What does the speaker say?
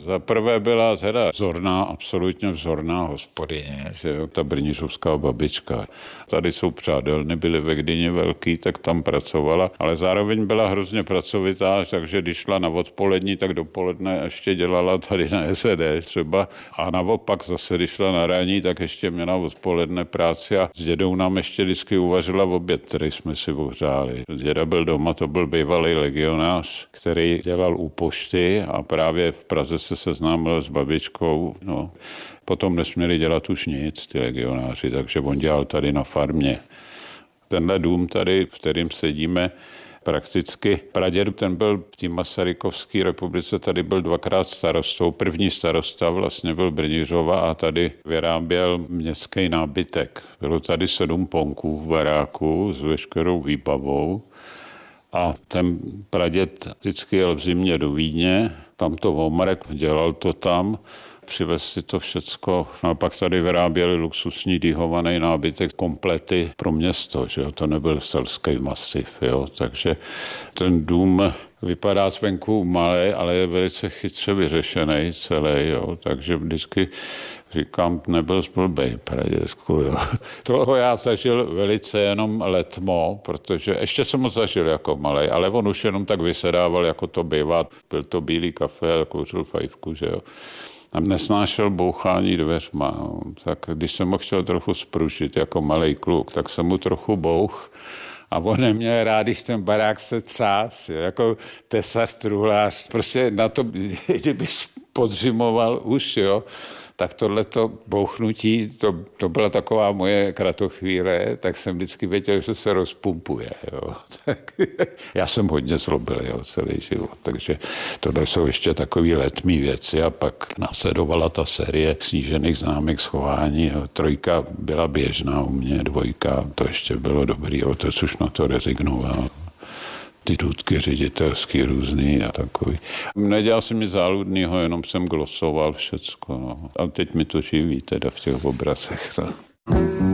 Za prvé byla teda vzorná, absolutně vzorná hospodyně, že jo, ta brnířovská babička. Tady jsou přádelny, byly ve Gdyni velký, tak tam pracovala, ale zároveň byla hrozně pracovitá, takže když šla na odpolední, tak dopoledne ještě dělala tady na SED třeba a naopak zase, když šla na ranní, tak ještě měla odpoledne práci a s dědou nám ještě vždycky uvařila oběd, který jsme si ohřáli. Děda byl doma, to byl bývalý legionář, který dělal u pošty a právě v Praze se seznámil s babičkou. No. Potom nesměli dělat už nic, ty legionáři, takže on dělal tady na farmě. Tenhle dům tady, v kterým sedíme, prakticky praděd, ten byl v té Masarykovské republice, tady byl dvakrát starostou. První starosta vlastně byl Brnířova a tady vyráběl městský nábytek. Bylo tady 7 ponků v baráku s veškerou výbavou. A ten praděd vždycky jel v zimě do Vídně, tam to omrek, dělal to tam, přivez si to všecko. No a pak tady vyráběli luxusní dýhovaný nábytek, komplety pro město, že jo? To nebyl selský masiv, jo? Takže ten dům vypadá zvenku malý, ale je velice chytře vyřešený celý, jo? Takže vždycky říkám, nebyl zblbej pradědku, jo. Toho já zažil velice jenom letmo, protože ještě jsem ho zažil jako malej, ale on už jenom tak vysedával, jako to bývá. Byl to bílý kafe a kouřil fajfku, že jo. A nesnášel bouchání dveřma. No. Tak když jsem ho chtěl trochu sprušit jako malej kluk, tak jsem mu trochu bouch. A on neměl rád, když ten barák se třás, jako tesař, truhlář. Prostě na to, kdyby podřimoval už, jo, tak tohleto bouchnutí, to byla taková moje kratochvíle, tak jsem vždycky věděl, že se rozpumpuje. Jo. Tak, já jsem hodně zlobil, jo, celý život, takže tohle jsou ještě takový letmý věci a pak následovala ta série snížených známek schování. Jo. 3 byla běžná u mě, 2 to ještě bylo dobrý, otec už na to rezignoval. Ty důdky ředitelský různý a takový. Nedělal jsem nic záludnýho, jenom jsem glosoval všecko. No. A teď mi to živí teda v těch obrazech. No.